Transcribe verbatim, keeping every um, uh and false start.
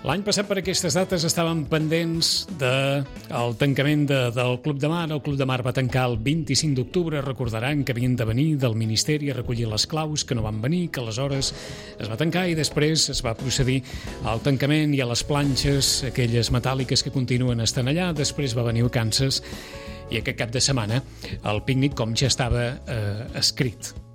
L'any passat per aquestes dates estaven pendents del de tancament de, del Club de Mar. El Club de Mar va tancar el vint-i-cinc d'octubre. Recordaran que havien de venir del Ministeri a recollir les claus, que no van venir, que aleshores es va tancar i després es va procedir al tancament i a les planxes, aquelles metàl·liques que continuen estant allà. Després va venir vacances i aquest cap de setmana el pícnic com ja estava eh, escrit.